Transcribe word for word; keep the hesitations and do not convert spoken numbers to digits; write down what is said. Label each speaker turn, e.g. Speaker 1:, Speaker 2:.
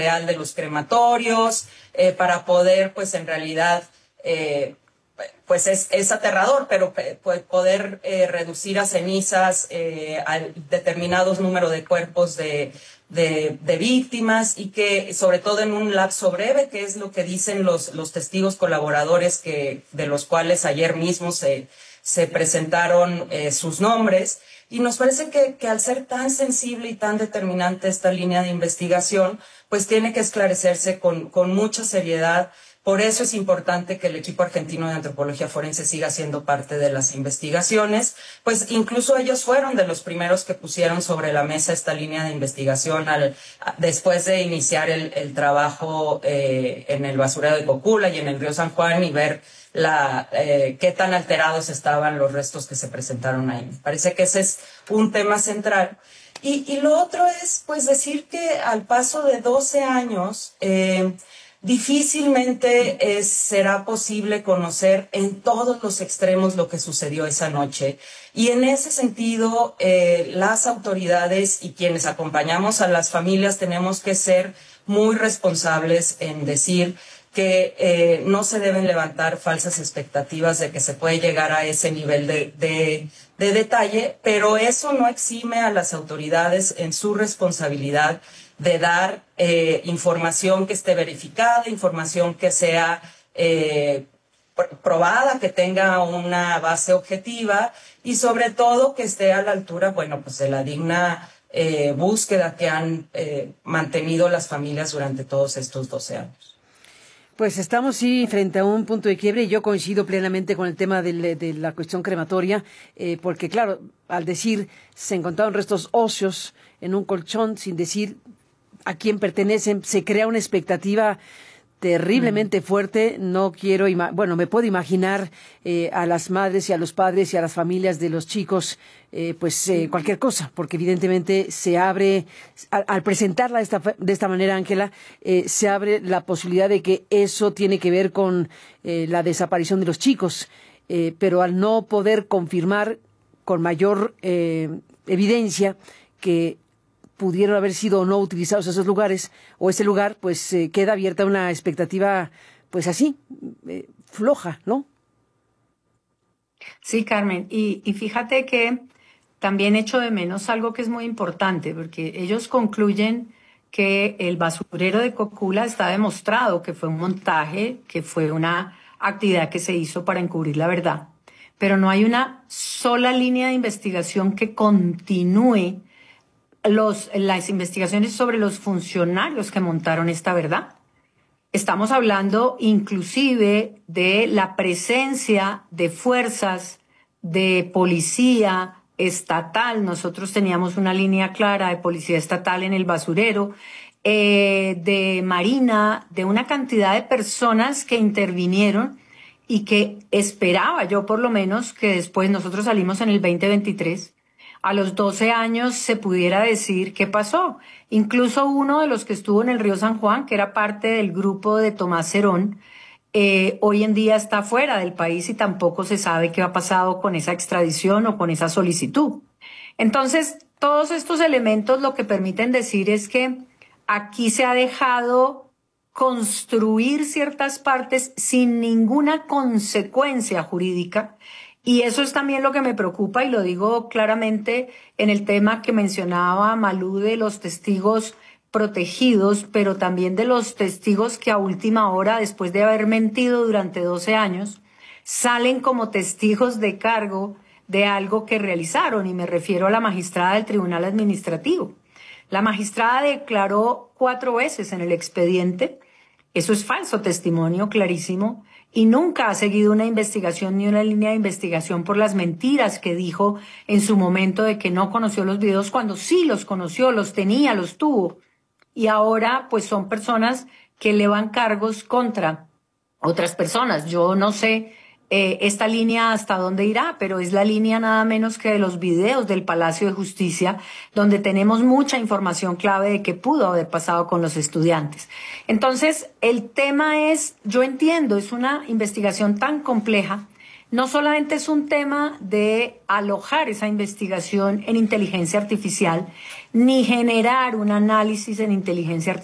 Speaker 1: real de los crematorios, eh, para poder, pues en realidad, eh, pues es, es aterrador, pero pues, poder eh, reducir a cenizas eh, a determinados número de cuerpos de, de, de víctimas, y que sobre todo en un lapso breve, que es lo que dicen los, los testigos colaboradores, que, de los cuales ayer mismo se, se presentaron eh, sus nombres. Y nos parece que, que al ser tan sensible y tan determinante esta línea de investigación, pues tiene que esclarecerse con, con mucha seriedad. Por eso es importante que el equipo argentino de antropología forense siga siendo parte de las investigaciones, pues incluso ellos fueron de los primeros que pusieron sobre la mesa esta línea de investigación al, después de iniciar el, el trabajo eh, en el basurero de Cocula y en el río San Juan, y ver la, eh, qué tan alterados estaban los restos que se presentaron ahí. Me parece que ese es un tema central. Y, y lo otro es, pues, decir que al paso de doce años, eh, difícilmente es, será posible conocer en todos los extremos lo que sucedió esa noche. Y en ese sentido, eh, las autoridades y quienes acompañamos a las familias tenemos que ser muy responsables en decir que eh, no se deben levantar falsas expectativas de que se puede llegar a ese nivel de, de, de detalle, pero eso no exime a las autoridades en su responsabilidad de dar eh, información que esté verificada, información que sea eh, probada, que tenga una base objetiva, y sobre todo que esté a la altura, bueno, pues de la digna eh, búsqueda que han eh, mantenido las familias durante todos estos doce años.
Speaker 2: Pues estamos sí frente a un punto de quiebre, y yo coincido plenamente con el tema de, de la cuestión crematoria, eh, porque claro, al decir se encontraron restos óseos en un colchón sin decir a quién pertenecen, se crea una expectativa terriblemente fuerte. No quiero, bueno, me puedo imaginar eh, a las madres y a los padres y a las familias de los chicos, eh, pues eh, cualquier cosa, porque evidentemente se abre, al, al presentarla de esta, de esta manera, Ángela, eh, se abre la posibilidad de que eso tiene que ver con eh, la desaparición de los chicos, eh, pero al no poder confirmar con mayor eh, evidencia que pudieron haber sido o no utilizados esos lugares o ese lugar, pues eh, queda abierta una expectativa, pues así, eh, floja, ¿no?
Speaker 3: Sí, Carmen, y, y fíjate que también echo de menos algo que es muy importante, porque ellos concluyen que el basurero de Cocula está demostrado que fue un montaje, que fue una actividad que se hizo para encubrir la verdad, pero no hay una sola línea de investigación que continúe Los, las investigaciones sobre los funcionarios que montaron esta verdad. Estamos hablando inclusive de la presencia de fuerzas de policía estatal. Nosotros teníamos una línea clara de policía estatal en el basurero, eh, de Marina, de una cantidad de personas que intervinieron y que esperaba yo por lo menos que después, nosotros salimos en el veinte veintitrés, a los doce años se pudiera decir qué pasó. Incluso uno de los que estuvo en el río San Juan, que era parte del grupo de Tomás Cerón, eh, hoy en día está fuera del país y tampoco se sabe qué ha pasado con esa extradición o con esa solicitud. Entonces, todos estos elementos lo que permiten decir es que aquí se ha dejado construir ciertas partes sin ninguna consecuencia jurídica. Y eso es también lo que me preocupa, y lo digo claramente en el tema que mencionaba Malú de los testigos protegidos, pero también de los testigos que a última hora, después de haber mentido durante doce años, salen como testigos de cargo de algo que realizaron, y me refiero a la magistrada del Tribunal Administrativo. La magistrada declaró cuatro veces en el expediente, eso es falso testimonio clarísimo, y nunca ha seguido una investigación ni una línea de investigación por las mentiras que dijo en su momento de que no conoció los videos, cuando sí los conoció, los tenía, los tuvo. Y ahora pues son personas que elevan cargos contra otras personas. Yo no sé eh, esta línea hasta dónde irá, pero es la línea nada menos que de los videos del Palacio de Justicia, donde tenemos mucha información clave de qué pudo haber pasado con los estudiantes. Entonces, el tema es, yo entiendo, es una investigación tan compleja, no solamente es un tema de alojar esa investigación en inteligencia artificial, ni generar un análisis en inteligencia artificial,